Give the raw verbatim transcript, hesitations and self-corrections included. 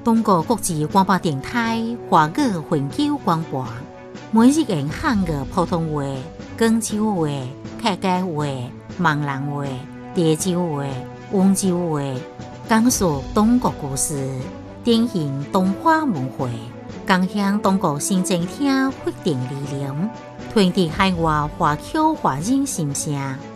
中国国际广播电台华语永久广播，每日用汉语普通话、广州话、客家话、闽南话、潮州话、温州话，讲述中国故事，展现中华文化，共享中国新政厅发展理念，传递海外华侨华人心声。